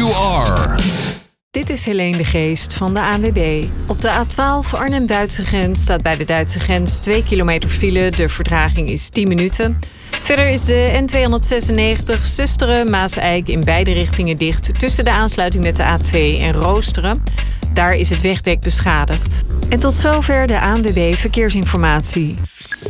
you are. Dit is Helene de Geest van de ANWB. Op de A12 Arnhem-Duitse grens staat bij de Duitse grens 2 kilometer file. De vertraging is 10 minuten. Verder is de N296 Susteren-Maaseik in beide richtingen dicht tussen de aansluiting met de A2 en Roosteren. Daar is het wegdek beschadigd. En tot zover de ANWB Verkeersinformatie.